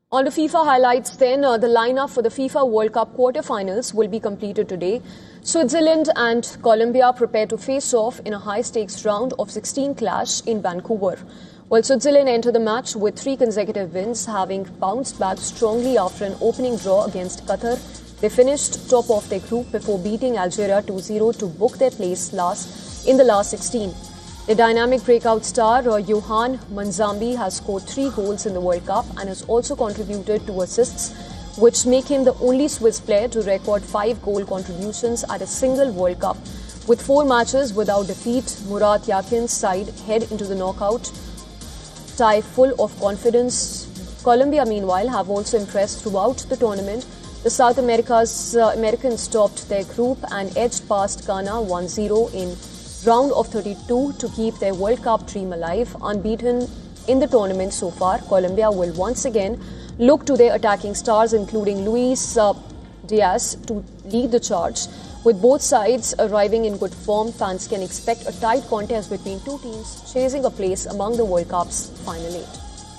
On the FIFA highlights then, the lineup for the FIFA World Cup quarter-finals will be completed today. Switzerland and Colombia prepare to face off in a high-stakes round of 16 clash in Vancouver. While Switzerland enter the match with 3 consecutive wins, having bounced back strongly after an opening draw against Qatar, they finished top of their group before beating Algeria 2-0 to book their place in the last 16. The dynamic breakout star Yohan Manzambi has scored 3 goals in the World Cup and has also contributed 2 assists, which make him the only Swiss player to record 5 goal contributions at a single World Cup. With 4 matches without defeat, Murat Yakin's side head into the knockout tie full of confidence. Colombia, meanwhile, have also impressed throughout the tournament. The South Americans topped their group and edged past Ghana 1-0 in round of 32 to keep their World Cup dream alive. Unbeaten in the tournament so far, Colombia will once again look to their attacking stars, including Luis Diaz, to lead the charge. With both sides arriving in good form, fans can expect a tight contest between 2 teams chasing a place among the World Cup's final 8.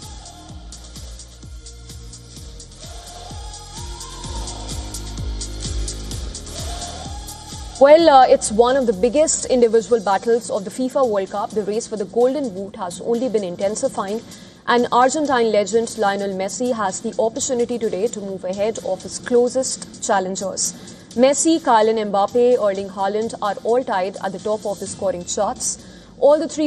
Well, it's one of the biggest individual battles of the FIFA World Cup. The race for the Golden Boot has only been intensifying, and Argentine legend Lionel Messi has the opportunity today to move ahead of his closest challengers. Messi, Kylian Mbappe, Erling Haaland are all tied at the top of the scoring charts. All the 3